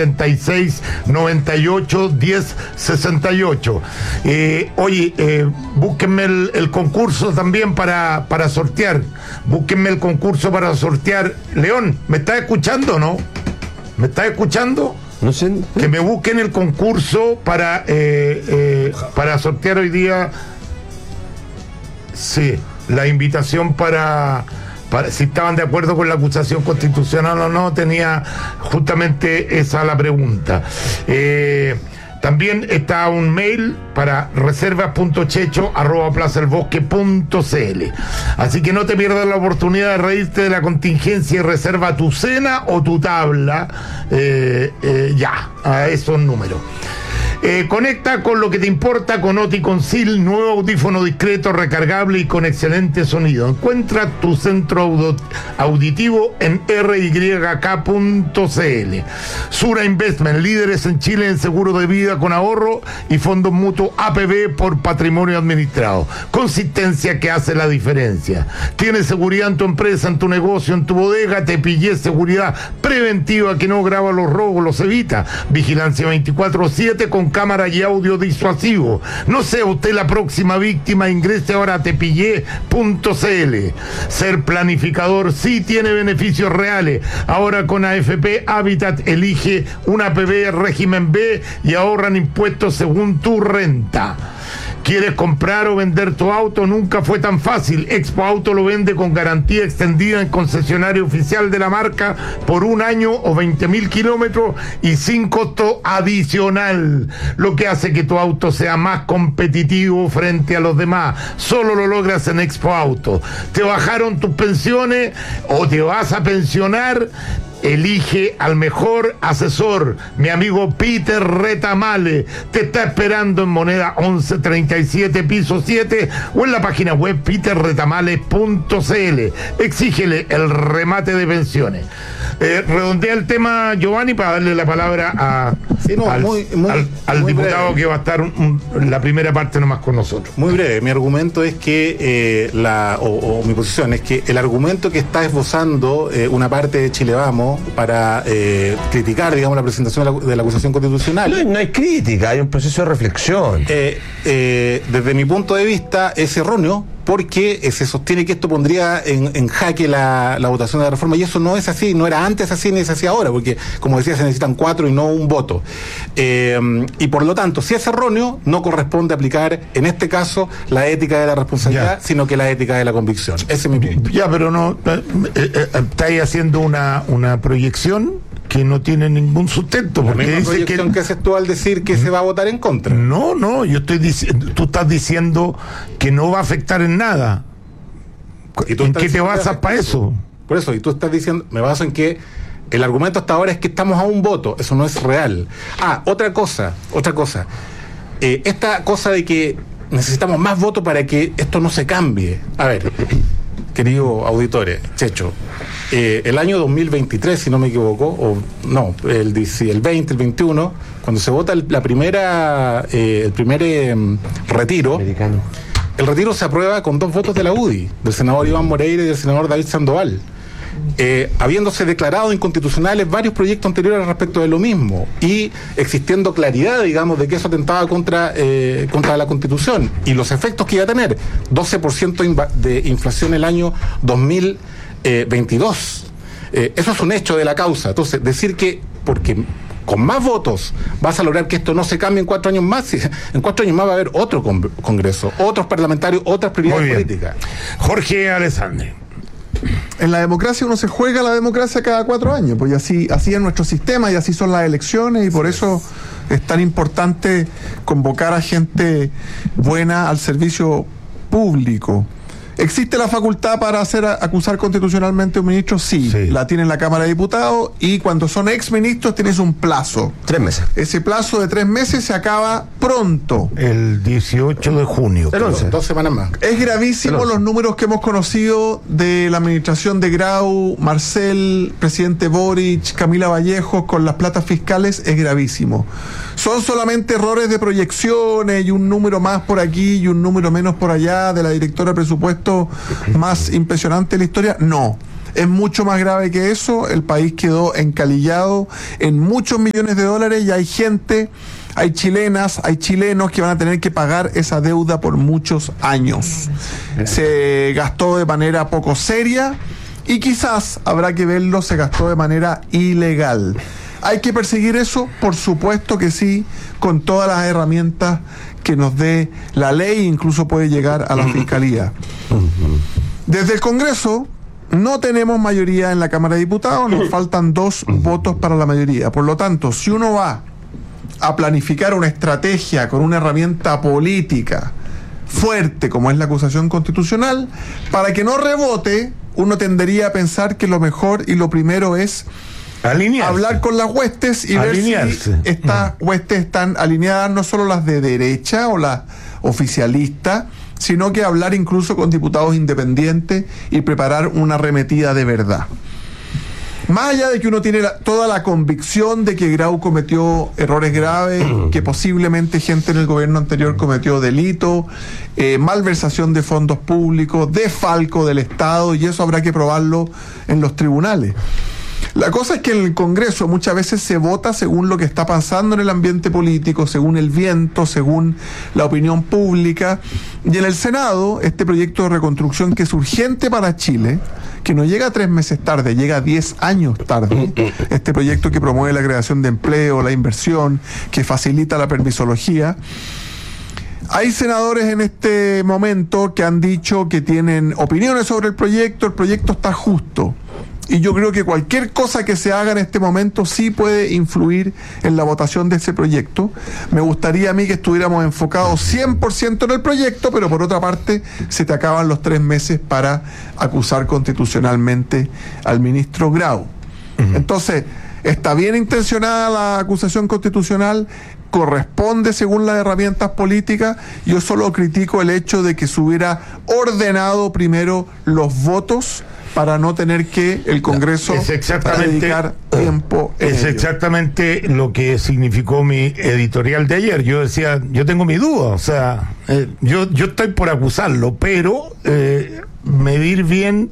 7698-1068. Oye, búsquenme el concurso también para sortear. Búsquenme el concurso para sortear. León, ¿me estás escuchando o no? ¿Me estás escuchando? No sé. Que me busquen el concurso para sortear hoy día. Sí, la invitación para si estaban de acuerdo con la acusación constitucional o no, tenía justamente esa la pregunta. También está un mail para reservas.checho@plazaelbosque.cl. Así que no te pierdas la oportunidad de reírte de la contingencia y reserva tu cena o tu tabla ya a esos números. Conecta con lo que te importa con Oticon-Sil, nuevo audífono discreto, recargable y con excelente sonido. Encuentra tu centro auditivo en ryk.cl. Sura Investment, líderes en Chile en seguro de vida con ahorro y fondos mutuos APB por patrimonio administrado. Consistencia que hace la diferencia. Tienes seguridad en tu empresa, en tu negocio, en tu bodega. Te pillé seguridad preventiva que no graba los robos, los evita. Vigilancia 24/7 con cámara y audio disuasivo. No sea usted la próxima víctima, ingrese ahora a tepillé.cl. Ser planificador sí tiene beneficios reales. Ahora con AFP Habitat elige una APB régimen B y ahorran impuestos según tu renta. ¿Quieres comprar o vender tu auto? Nunca fue tan fácil. Expo Auto lo vende con garantía extendida en concesionario oficial de la marca por 1 año o 20.000 kilómetros y sin costo adicional, lo que hace que tu auto sea más competitivo frente a los demás. Solo lo logras en Expo Auto. ¿Te bajaron tus pensiones o te vas a pensionar? Elige al mejor asesor. Mi amigo Peter Retamale te está esperando en Moneda 1137, piso 7, o en la página web peterretamale.cl. Exígele el remate de pensiones. Redondea el tema, Giovanni, para darle la palabra al diputado breve, que va a estar la primera parte nomás con nosotros. Muy breve. Mi argumento es que mi posición es que el argumento que está esbozando una parte de Chile Vamos para criticar, digamos, la presentación de la acusación constitucional. No hay crítica, hay un proceso de reflexión. Desde mi punto de vista es erróneo, porque se sostiene que esto pondría en jaque la votación de la reforma, y eso no es así, no era antes así ni es así ahora, porque, como decía, se necesitan 4 y no un voto. Y por lo tanto, si es erróneo, no corresponde aplicar, en este caso, la ética de la responsabilidad, sino que la ética de la convicción. Ese es mi punto. Ya, pero no, estáis haciendo una proyección que no tiene ningún sustento, porque la misma proyección que haces tú al decir que se va a votar en contra. No, yo estoy diciendo, tú estás diciendo que no va a afectar en nada. ¿En qué te basas para eso? Por eso, y tú estás diciendo, me baso en que el argumento hasta ahora es que estamos a un voto. Eso no es real. Otra cosa. Esta cosa de que necesitamos más votos para que esto no se cambie. A ver, queridos auditores, Checho, el año 2023, si no me equivoco, el 20, el 21, cuando se vota el primer retiro, el retiro se aprueba con 2 votos de la UDI, del senador Iván Moreira y del senador David Sandoval, habiéndose declarado inconstitucionales varios proyectos anteriores respecto de lo mismo, y existiendo claridad, digamos, de que eso atentaba contra la Constitución y los efectos que iba a tener. 12% de inflación el año 2022. Eso es un hecho de la causa. Entonces, decir que porque con más votos vas a lograr que esto no se cambie en 4 años más, en 4 años más va a haber otro congreso, otros parlamentarios, otras prioridades políticas. Jorge Alessandri. En la democracia uno se juega la democracia cada 4 años, pues así es nuestro sistema y así son las elecciones, y por eso es tan importante convocar a gente buena al servicio público. ¿Existe la facultad para acusar constitucionalmente a un ministro? Sí, la tiene en la Cámara de Diputados, y cuando son exministros tienes un plazo. 3 meses. Ese plazo de 3 meses se acaba pronto. El 18 de junio. El 11. 2 semanas más. Es gravísimo los números que hemos conocido de la administración de Grau, Marcel, presidente Boric, Camila Vallejos, con las platas fiscales. Es gravísimo. ¿Son solamente errores de proyecciones y un número más por aquí y un número menos por allá de la directora de presupuesto más impresionante de la historia? No. Es mucho más grave que eso. El país quedó encalillado en muchos millones de dólares y hay gente, hay chilenas, hay chilenos que van a tener que pagar esa deuda por muchos años. Se gastó de manera poco seria y quizás, habrá que verlo, se gastó de manera ilegal. ¿Hay que perseguir eso? Por supuesto que sí, con todas las herramientas que nos dé la ley, incluso puede llegar a la Fiscalía. Desde el Congreso no tenemos mayoría en la Cámara de Diputados, nos faltan 2 votos para la mayoría. Por lo tanto, si uno va a planificar una estrategia con una herramienta política fuerte como es la acusación constitucional, para que no rebote, uno tendería a pensar que lo mejor y lo primero es alinearse, hablar con las huestes y ver si estas huestes están alineadas, no solo las de derecha o las oficialistas, sino que hablar incluso con diputados independientes y preparar una arremetida de verdad. Más allá de que uno tiene toda la convicción de que Grau cometió errores graves, que posiblemente gente en el gobierno anterior cometió delito, malversación de fondos públicos, desfalco del Estado, y eso habrá que probarlo en los tribunales. La cosa es que en el Congreso muchas veces se vota según lo que está pasando en el ambiente político, según el viento, según la opinión pública. Y en el Senado, este proyecto de reconstrucción que es urgente para Chile, que no llega 3 meses tarde, llega 10 años tarde, este proyecto que promueve la creación de empleo, la inversión, que facilita la permisología. Hay senadores en este momento que han dicho que tienen opiniones sobre el proyecto está justo. Y yo creo que cualquier cosa que se haga en este momento sí puede influir en la votación de ese proyecto. Me gustaría a mí que estuviéramos enfocados 100% en el proyecto, pero por otra parte se te acaban los 3 meses para acusar constitucionalmente al ministro Grau. Entonces, está bien intencionada la acusación constitucional, corresponde según las herramientas políticas. Yo solo critico el hecho de que se hubiera ordenado primero los votos para no tener que el Congreso dedicar tiempo en ello. Exactamente lo que significó mi editorial de ayer. Yo decía, yo tengo mi duda, o sea, yo estoy por acusarlo, pero medir bien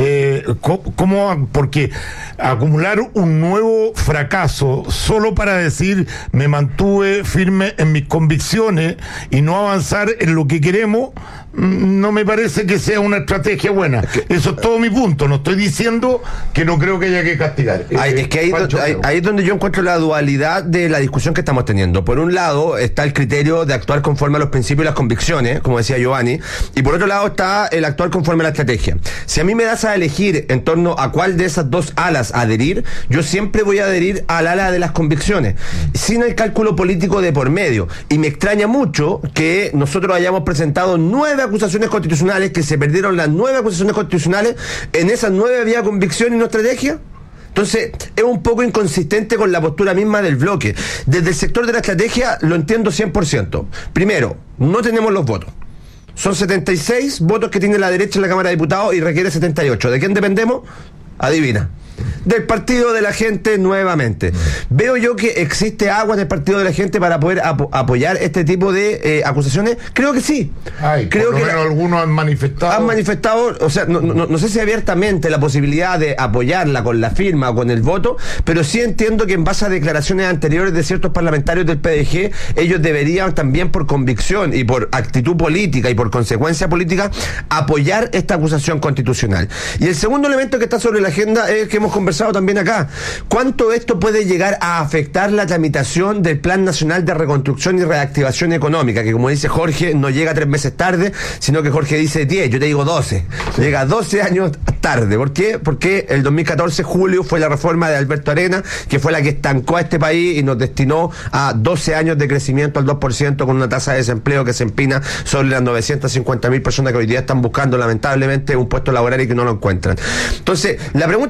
cómo, porque acumular un nuevo fracaso solo para decir me mantuve firme en mis convicciones y no avanzar en lo que queremos, no me parece que sea una estrategia buena. Eso es todo mi punto. No estoy diciendo que no creo que haya que castigar. Es que ahí es donde yo encuentro la dualidad de la discusión que estamos teniendo. Por un lado está el criterio de actuar conforme a los principios y las convicciones, como decía Giovanni, y por otro lado está el actuar conforme a la estrategia. Si a mí me das a elegir en torno a cuál de esas dos alas adherir, yo siempre voy a adherir al ala de las convicciones, sin el cálculo político de por medio. Y me extraña mucho que nosotros hayamos presentado 9 acusaciones constitucionales, que se perdieron las 9 acusaciones constitucionales. En esas 9 había convicción y no estrategia. Entonces, es un poco inconsistente con la postura misma del bloque. Desde el sector de la estrategia lo entiendo 100%. Primero, no tenemos los votos. Son 76 votos que tiene la derecha en la Cámara de Diputados y requiere 78. ¿De quién dependemos? Adivina. Del partido de la gente nuevamente. ¿Veo yo que existe agua en el partido de la gente para poder apoyar este tipo de acusaciones? Creo que sí. Creo que algunos han manifestado. O sea, no sé si abiertamente la posibilidad de apoyarla con la firma o con el voto, pero sí entiendo que en base a declaraciones anteriores de ciertos parlamentarios del PDG, ellos deberían también, por convicción y por actitud política y por consecuencia política, apoyar esta acusación constitucional. Y el segundo elemento que está sobre la agenda es que hemos conversado también acá. ¿Cuánto esto puede llegar a afectar la tramitación del Plan Nacional de Reconstrucción y Reactivación Económica? Que, como dice Jorge, no llega 3 meses tarde, sino que Jorge dice 10, yo te digo 12. Llega 12 años tarde. ¿Por qué? Porque el 2014, julio, fue la reforma de Alberto Arena, que fue la que estancó a este país y nos destinó a 12 años de crecimiento al 2%, con una tasa de desempleo que se empina sobre las 950.000 personas que hoy día están buscando, lamentablemente, un puesto laboral y que no lo encuentran. Entonces, la pregunta que tú tienes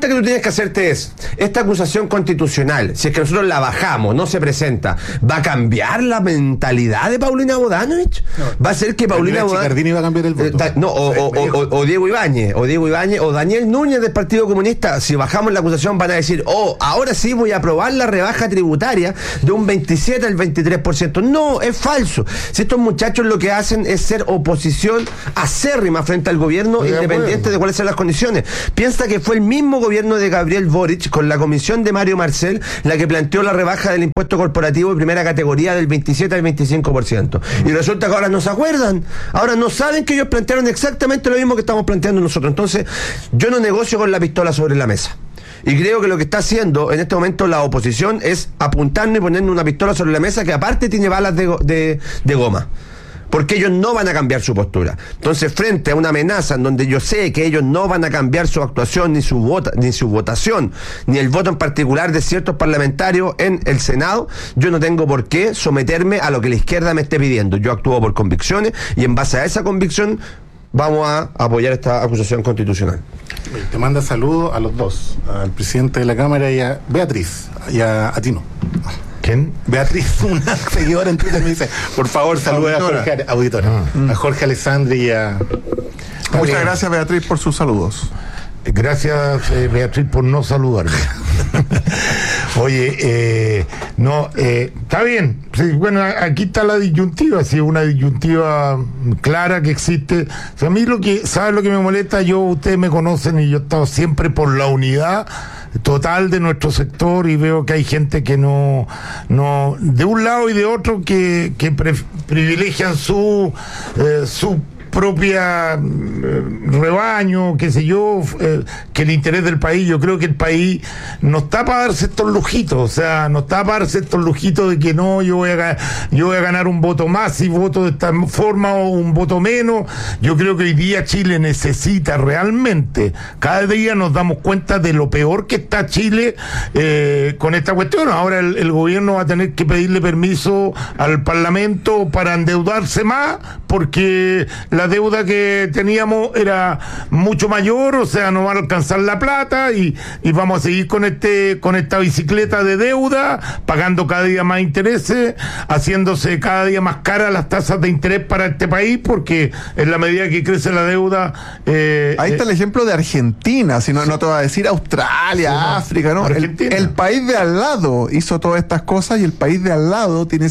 que hacerte es, esta acusación constitucional, si es que nosotros la bajamos, no se presenta, ¿va a cambiar la mentalidad de Paulina Bodanovich? ¿Va a hacer que Paulina Bodanovich va a cambiar el voto? O Diego Ibáñez, o Daniel Núñez del Partido Comunista, si bajamos la acusación van a decir, ahora sí voy a aprobar la rebaja tributaria de un 27 al 23%. No, es falso. Si estos muchachos lo que hacen es ser oposición acérrima frente al gobierno, independiente de cuáles sean las condiciones. Piensa que fue el mismo gobierno de Gabriel Boric, con la comisión de Mario Marcel, la que planteó la rebaja del impuesto corporativo de primera categoría del 27 al 25%. Y resulta que ahora no se acuerdan, ahora no saben que ellos plantearon exactamente lo mismo que estamos planteando nosotros. Entonces, yo no negocio con la pistola sobre la mesa. Y creo que lo que está haciendo en este momento la oposición es apuntarnos y ponernos una pistola sobre la mesa que aparte tiene balas de goma. Porque ellos no van a cambiar su postura. Entonces, frente a una amenaza en donde yo sé que ellos no van a cambiar su actuación, ni su votación, ni el voto en particular de ciertos parlamentarios en el Senado, yo no tengo por qué someterme a lo que la izquierda me esté pidiendo. Yo actúo por convicciones y en base a esa convicción vamos a apoyar esta acusación constitucional. Te manda saludos a los dos, al presidente de la Cámara y a Beatriz, y a Tino. ¿Quién? Beatriz, una seguidora en Twitter, me dice, por favor, salude a Jorge, auditora, a Jorge Alessandri y a... Muchas gracias, Beatriz, por sus saludos. Gracias, Beatriz, por no saludarme. Oye, está bien. Sí, bueno, aquí está la disyuntiva, sí, una disyuntiva clara que existe. O sea, a mí ¿sabes lo que me molesta? Ustedes me conocen y yo he estado siempre por la unidad total de nuestro sector y veo que hay gente que no de un lado y de otro que privilegian su propia rebaño, qué sé yo, que el interés del país. Yo creo que el país no está para darse estos lujitos, o sea, no está para darse estos lujitos de que no, yo voy a ganar un voto más y voto de esta forma o un voto menos. Yo creo que hoy día Chile necesita realmente, cada día nos damos cuenta de lo peor que está Chile con esta cuestión. Ahora el gobierno va a tener que pedirle permiso al Parlamento para endeudarse más, porque la deuda que teníamos era mucho mayor, o sea, no va a alcanzar la plata y vamos a seguir con esta bicicleta de deuda, pagando cada día más intereses, haciéndose cada día más caras las tasas de interés para este país, porque en la medida que crece la deuda... ahí está el ejemplo de Argentina, si no te va a decir Australia, sí, África, ¿no? El país de al lado hizo todas estas cosas y el país de al lado tiene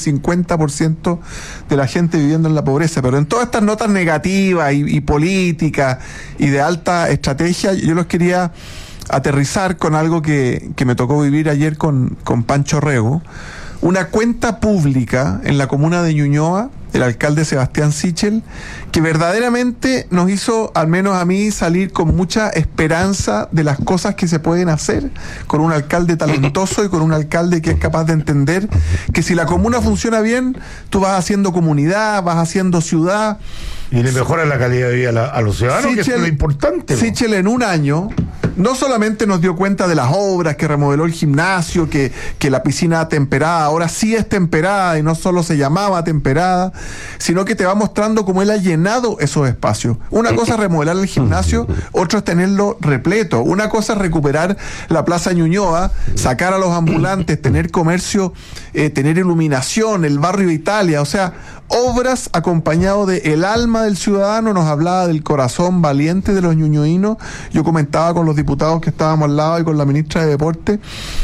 50% de la gente viviendo en la pobreza, pero en todas estas notas negativas y política y de alta estrategia, yo los quería aterrizar con algo que me tocó vivir ayer con Pancho Rego. Una cuenta pública en la comuna de Ñuñoa, el alcalde Sebastián Sichel, que verdaderamente nos hizo, al menos a mí, salir con mucha esperanza de las cosas que se pueden hacer con un alcalde talentoso y con un alcalde que es capaz de entender que si la comuna funciona bien, tú vas haciendo comunidad, vas haciendo ciudad. Y le mejora la calidad de vida a los ciudadanos, Sichel, que es lo importante, ¿no? Sichel en un año no solamente nos dio cuenta de las obras, que remodeló el gimnasio, que la piscina temperada ahora sí es temperada y no solo se llamaba temperada, sino que te va mostrando cómo él ha llenado esos espacios. Una cosa es remodelar el gimnasio, otro es tenerlo repleto. Una cosa es recuperar la Plaza Ñuñoa, sacar a los ambulantes, tener comercio, tener iluminación, el barrio Italia, o sea, obras acompañado de el alma del ciudadano. Nos hablaba del corazón valiente de los ñuñoínos. Yo comentaba con los diputados que estábamos al lado y con la ministra de Deporte,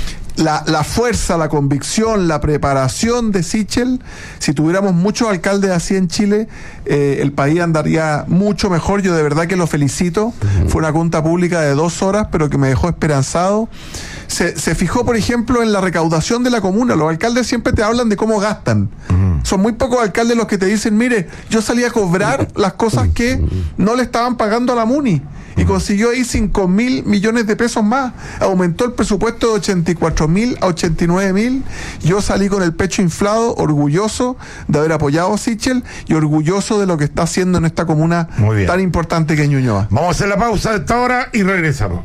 la fuerza, la convicción, la preparación de Sichel. Si tuviéramos muchos alcaldes así en Chile, el país andaría mucho mejor. Yo de verdad que lo felicito. Fue una junta pública de 2 horas, pero que me dejó esperanzado. Se fijó, por ejemplo, en la recaudación de la comuna. Los alcaldes siempre te hablan de cómo gastan. Son muy pocos alcaldes los que te dicen, mire, yo salí a cobrar las cosas que no le estaban pagando a la MUNI. Y consiguió ahí 5.000 millones de pesos más. Aumentó el presupuesto de 84.000 a 89.000. Yo salí con el pecho inflado, orgulloso de haber apoyado a Sichel y orgulloso de lo que está haciendo en esta comuna tan importante que es Ñuñoa. Vamos a hacer la pausa de esta hora y regresamos.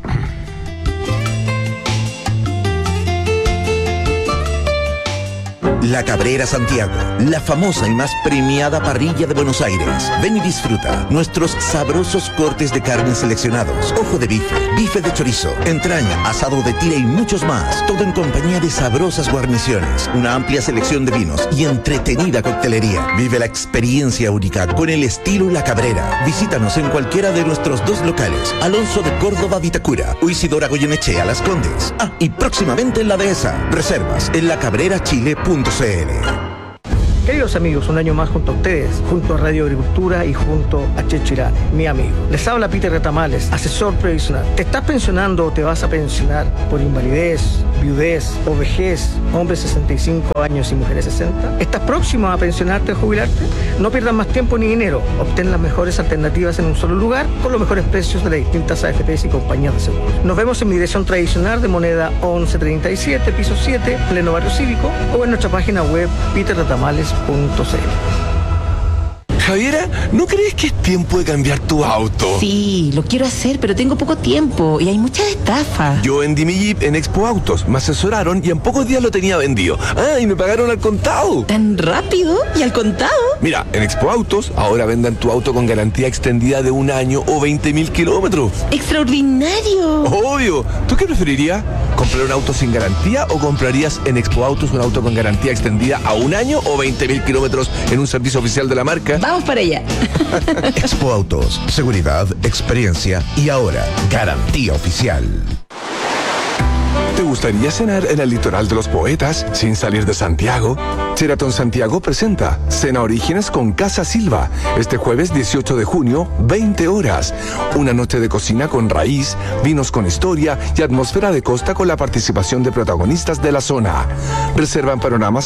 La Cabrera Santiago, la famosa y más premiada parrilla de Buenos Aires. Ven y disfruta nuestros sabrosos cortes de carne seleccionados, ojo de bife, bife de chorizo, entraña, asado de tira y muchos más. Todo en compañía de sabrosas guarniciones, una amplia selección de vinos y entretenida coctelería. Vive la experiencia única con el estilo La Cabrera. Visítanos en cualquiera de nuestros 2 locales, Alonso de Córdoba, Vitacura, o Isidora Goyenechea, Las Condes. Y próximamente en la Dehesa. Reservas en lacabrerachile.cl. Queridos amigos, un año más junto a ustedes, junto a Radio Agricultura y junto a Checho Irane, mi amigo. Les habla Peter Retamales, asesor previsional. ¿Te estás pensionando o te vas a pensionar por invalidez, viudez o vejez, hombres 65 años y mujeres 60? ¿Estás próximo a pensionarte o jubilarte? No pierdas más tiempo ni dinero. Obtén las mejores alternativas en un solo lugar con los mejores precios de las distintas AFPs y compañías de seguros. Nos vemos en mi dirección tradicional de Moneda 1137, piso 7, pleno barrio cívico, o en nuestra página web peterretamales.cl. Javiera, ¿no crees que es tiempo de cambiar tu auto? Sí, lo quiero hacer, pero tengo poco tiempo y hay muchas estafas. Yo vendí mi Jeep en Expo Autos, me asesoraron y en pocos días lo tenía vendido. Y me pagaron al contado. ¿Tan rápido? ¿Y al contado? Mira, en Expo Autos ahora venden tu auto con garantía extendida de 1 año o 20.000 kilómetros. ¡Extraordinario! Obvio. ¿Tú qué preferirías? ¿Comprar un auto sin garantía o comprarías en Expo Autos un auto con garantía extendida a 1 año o 20.000 kilómetros en un servicio oficial de la marca? Vamos para allá. Expo Autos, seguridad, experiencia y ahora garantía oficial. ¿Te gustaría cenar en el litoral de los poetas sin salir de Santiago? Sheraton Santiago presenta Cena Orígenes con Casa Silva este jueves 18 de junio, 20 horas. Una noche de cocina con raíz, vinos con historia y atmósfera de costa con la participación de protagonistas de la zona. Reserva en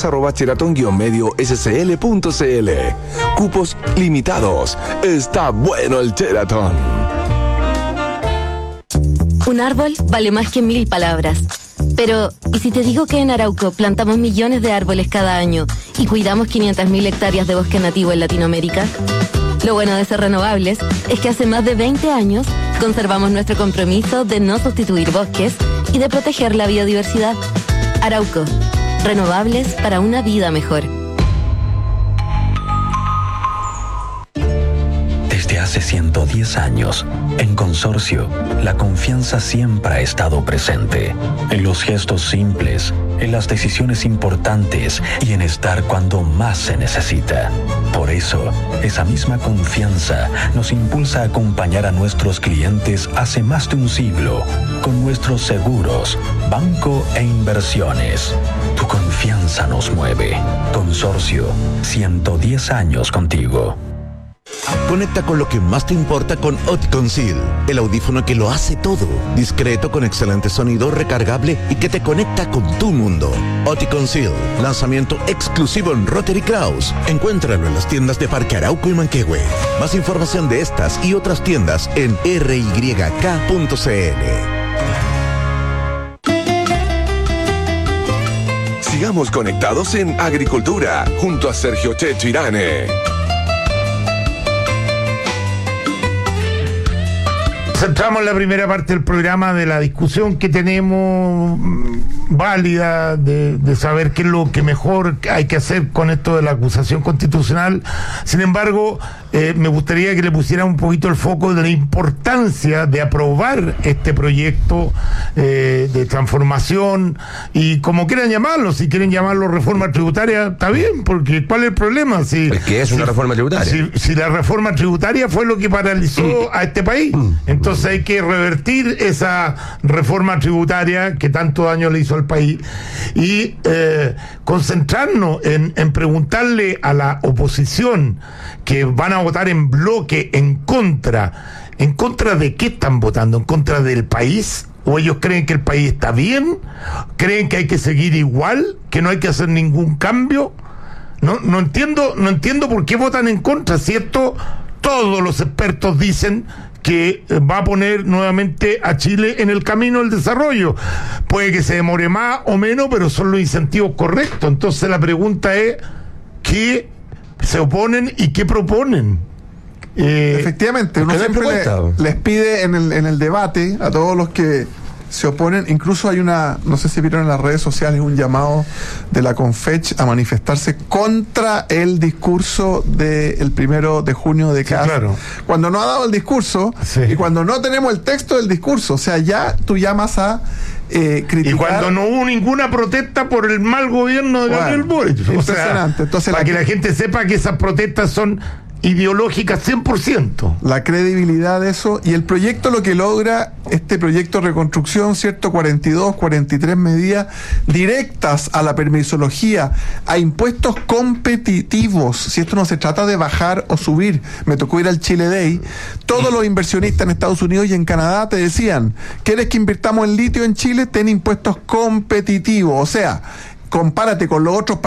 panoramas@sheraton-medio-scl.cl. Cupos limitados. Está bueno el Sheraton. Un árbol vale más que 1000 palabras. Pero, ¿y si te digo que en Arauco plantamos millones de árboles cada año y cuidamos 500.000 hectáreas de bosque nativo en Latinoamérica? Lo bueno de ser renovables es que hace más de 20 años conservamos nuestro compromiso de no sustituir bosques y de proteger la biodiversidad. Arauco, renovables para una vida mejor. Desde hace 110 años, en Consorcio, la confianza siempre ha estado presente. En los gestos simples, en las decisiones importantes y en estar cuando más se necesita. Por eso, esa misma confianza nos impulsa a acompañar a nuestros clientes hace más de un siglo, con nuestros seguros, banco e inversiones. Tu confianza nos mueve. Consorcio, 110 años contigo. Conecta con lo que más te importa con Oticon Seal, el audífono que lo hace todo, discreto con excelente sonido, recargable y que te conecta con tu mundo. Oticon Seal, lanzamiento exclusivo en Rotary Kraus. Encuéntralo en las tiendas de Parque Arauco y Manquehue. Más información de estas y otras tiendas en ryk.cl. Sigamos conectados en Agricultura, junto a Sergio Checho Irane. Centramos la primera parte del programa de la discusión que tenemos válida de saber qué es lo que mejor hay que hacer con esto de la acusación constitucional. Sin embargo, me gustaría que le pusiera un poquito el foco de la importancia de aprobar este proyecto de transformación y como quieran llamarlo, si quieren llamarlo reforma tributaria, está bien, porque ¿cuál es el problema? ¿Qué es una reforma tributaria? Si la reforma tributaria fue lo que paralizó a este país, entonces hay que revertir esa reforma tributaria que tanto daño le hizo al país y concentrarnos en preguntarle a la oposición que van a votar en bloque en contra de qué están votando, en contra del país, o ellos creen que el país está bien, creen que hay que seguir igual, que no hay que hacer ningún cambio. No entiendo por qué votan en contra, si esto todos los expertos dicen que va a poner nuevamente a Chile en el camino del desarrollo. Puede que se demore más o menos, pero son los incentivos correctos. Entonces la pregunta es, ¿qué se oponen y qué proponen? Efectivamente, uno siempre les pide en el debate a todos los que se oponen. Incluso hay no sé si vieron en las redes sociales, un llamado de la Confech a manifestarse contra el discurso del 1 de junio de Kast. Claro. Cuando no ha dado el discurso y cuando no tenemos el texto del discurso, o sea, ya tú llamas a criticar. Y cuando no hubo ninguna protesta por el mal gobierno de Gabriel Boric. Impresionante. Entonces, para que la gente sepa que esas protestas son ideológicas 100%. La credibilidad de eso y el proyecto, lo que logra este proyecto de reconstrucción, ¿cierto? 42, 43 medidas directas a la permisología, a impuestos competitivos. Si esto no se trata de bajar o subir, me tocó ir al Chile Day, todos los inversionistas en Estados Unidos y en Canadá te decían, ¿quieres que invirtamos en litio en Chile? Ten impuestos competitivos, o sea, compárate con los otros